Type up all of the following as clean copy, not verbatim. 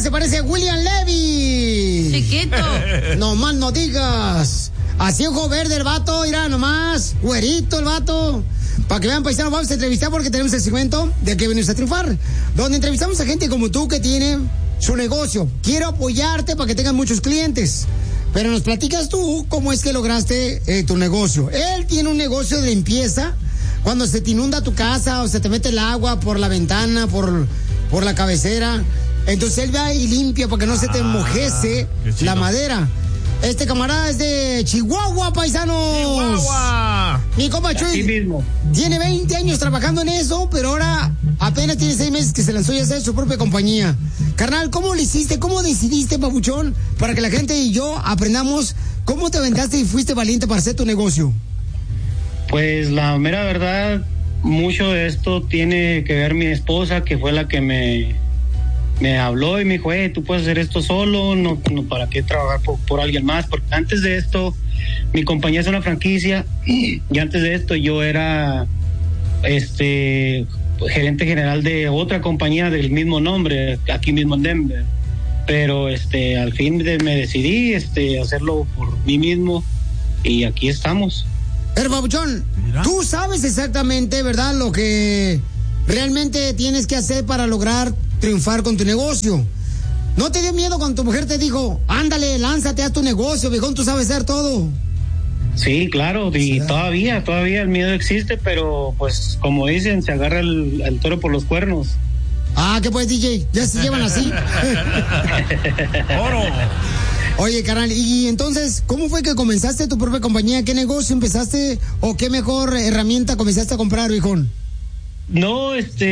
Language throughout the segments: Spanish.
se parece a William Levy. Chiquito. No más no digas. Así ojo verde el vato, mira nomás. Güerito el vato. Para que vean, paisanos, vamos a entrevistar porque tenemos el segmento de que venimos a triunfar, donde entrevistamos a gente como tú que tiene su negocio. Quiero apoyarte para que tengas muchos clientes. Pero nos platicas tú cómo es que lograste tu negocio. Él tiene un negocio de limpieza. Cuando se te inunda tu casa o se te mete el agua por la ventana, por la cabecera, entonces él va y limpia para que no se te mojece la madera. Este camarada es de Chihuahua, paisanos. ¡Chihuahua! Mi compa Chuy mismo. Tiene 20 años trabajando en eso, pero ahora apenas tiene 6 meses que se lanzó a hacer su propia compañía. Carnal, ¿cómo lo hiciste? ¿Cómo decidiste, papuchón? Para que la gente y yo aprendamos cómo te aventaste y fuiste valiente para hacer tu negocio. Pues la mera verdad, mucho de esto tiene que ver mi esposa, que fue la que me habló y me dijo, tú puedes hacer esto solo, no para qué trabajar por alguien más, porque antes de esto mi compañía es una franquicia y antes de esto yo era gerente general de otra compañía del mismo nombre aquí mismo en Denver, pero al fin me decidí hacerlo por mí mismo y aquí estamos. Pero papuchón, tú sabes exactamente, ¿verdad?, lo que realmente tienes que hacer para lograr triunfar con tu negocio. ¿No te dio miedo cuando tu mujer te dijo, ándale, lánzate a tu negocio, viejón, tú sabes hacer todo? Sí, claro, y todavía el miedo existe, pero pues como dicen, se agarra el toro por los cuernos. Ah, ¿qué pues, DJ? ¿Ya se llevan así? ¡Oro! Oye, carnal, y entonces, ¿cómo fue que comenzaste tu propia compañía? ¿Qué negocio empezaste o qué mejor herramienta comenzaste a comprar, viejón? No,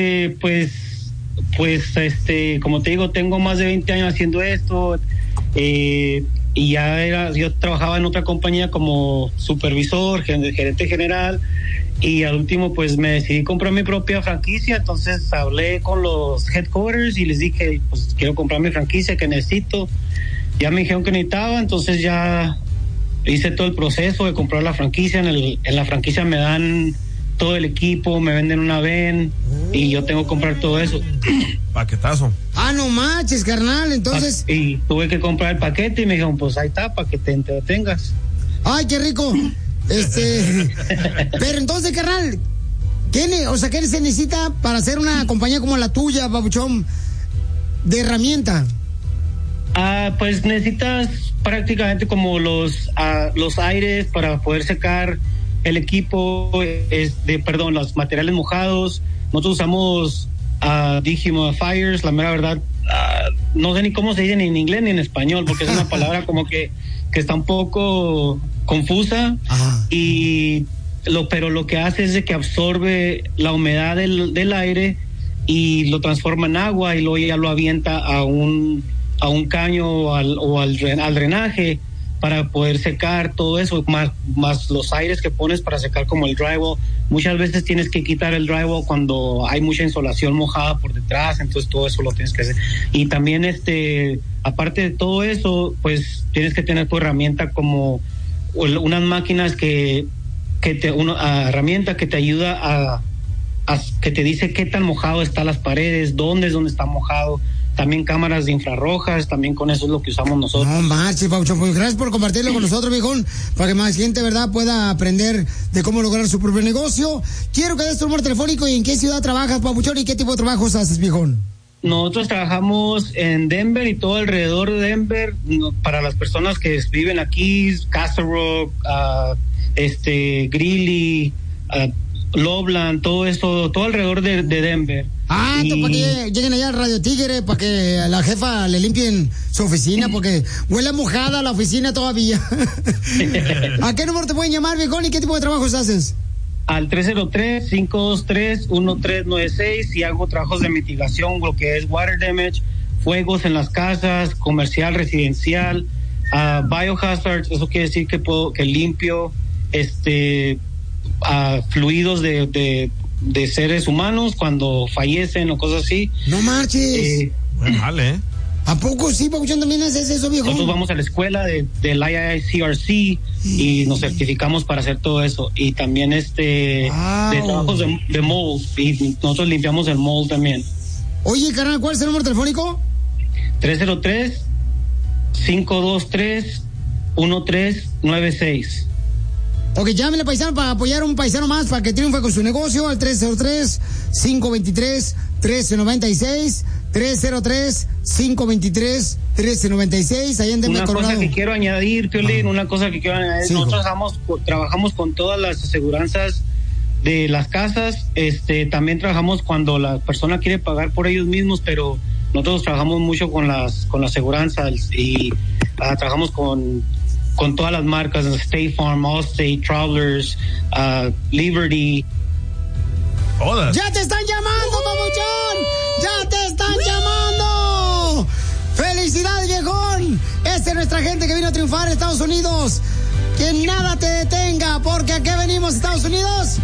como te digo, tengo más de 20 años haciendo esto, y yo trabajaba en otra compañía como supervisor, gerente general, y al último pues me decidí comprar mi propia franquicia. Entonces hablé con los headquarters y les dije, pues quiero comprar mi franquicia, que necesito. Ya me dijeron que necesitaba, entonces ya hice todo el proceso de comprar la franquicia. En la franquicia me dan todo el equipo, me venden una van y yo tengo que comprar todo eso. Paquetazo. Ah, no manches, carnal, entonces. Y tuve que comprar el paquete y me dijeron, pues ahí está, para que te entretengas. Ay, qué rico. Pero entonces, carnal, ¿qué se necesita para hacer una compañía como la tuya, papuchón, de herramienta? Pues necesitas prácticamente como los aires para poder secar el equipo, los materiales mojados. Nosotros usamos dehumidifiers, la mera verdad, no sé ni cómo se dice ni en inglés ni en español, porque es una palabra como que está un poco confusa. Ajá. Pero lo que hace es de que absorbe la humedad del aire y lo transforma en agua y luego ya lo avienta a un caño o al drenaje para poder secar todo eso, más los aires que pones para secar como el drywall. Muchas veces tienes que quitar el drywall cuando hay mucha insolación mojada por detrás, entonces todo eso lo tienes que hacer. Y también aparte de todo eso, pues tienes que tener tu herramienta como unas máquinas herramienta que te ayuda que te dice qué tan mojado están las paredes, dónde está mojado. También cámaras de infrarrojas, también con eso es lo que usamos nosotros. No marches, Paucho, pues gracias por compartirlo con nosotros, viejón, para que más gente, ¿verdad?, pueda aprender de cómo lograr su propio negocio. Quiero que des tu número telefónico y en qué ciudad trabajas, Papuchón, y qué tipo de trabajos haces, viejón. Nosotros trabajamos en Denver y todo alrededor de Denver, para las personas que viven aquí, Castle Rock, Greeley, Loveland, todo eso, todo alrededor de Denver. Para que lleguen allá al Radio Tigre, para que a la jefa le limpien su oficina, porque huele mojada la oficina todavía. ¿A qué número te pueden llamar, viejón, y qué tipo de trabajos haces? Al 303-523-1396, y hago trabajos de mitigación, lo que es water damage, fuegos en las casas, comercial, residencial, biohazards, eso quiere decir que limpio fluidos de seres humanos cuando fallecen o cosas así. No marches. Vale. ¿A poco sí, Papuchón, también haces eso, viejo? Nosotros vamos a la escuela del IICRC y nos certificamos para hacer todo eso. Y también de trabajos de mold, y nosotros limpiamos el mold también. Oye, carnal, ¿cuál es el número telefónico? 303-523-1396. Ok, llámenle, paisano, para apoyar a un paisano más para que triunfe con su negocio al 303-523-1396. 303-523-1396. Ahí en Denver, Colorado. Una cosa que quiero añadir, Piolín, sí, nosotros trabajamos con todas las aseguranzas de las casas. También trabajamos cuando la persona quiere pagar por ellos mismos, pero nosotros trabajamos mucho con las aseguranzas y trabajamos con todas las marcas, State Farm, Allstate, Travelers, Liberty. Todas. ¡Ya te están llamando, papuchón! ¡Ya te están llamando! ¡Felicidades, viejón! Esta es nuestra gente que vino a triunfar en Estados Unidos. Que nada te detenga, porque aquí venimos, Estados Unidos,